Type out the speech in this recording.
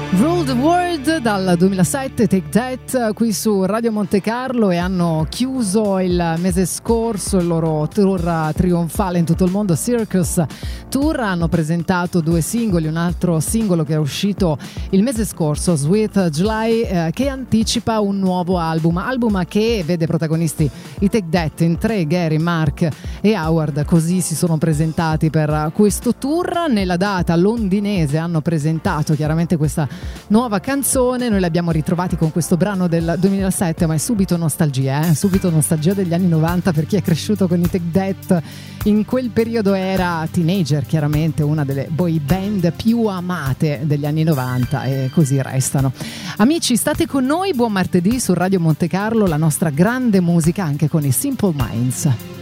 Rule the World dal 2007, Take That, qui su Radio Monte Carlo, e hanno chiuso il mese scorso il loro tour trionfale in tutto il mondo, Circus Tour. Hanno presentato 2 singoli, un altro singolo che è uscito il mese scorso, Sweet July, che anticipa un nuovo album che vede protagonisti i Take That in 3, Gary, Mark e Howard. Così si sono presentati per questo tour. Nella data londinese hanno presentato chiaramente questa nuova canzone. Noi li abbiamo ritrovati con questo brano del 2007, ma è subito nostalgia, subito nostalgia degli anni 90 per chi è cresciuto con i Take That. In quel periodo era teenager, chiaramente una delle boy band più amate degli anni 90, e così restano. Amici, state con noi, buon martedì su Radio Monte Carlo, la nostra grande musica anche con i Simple Minds.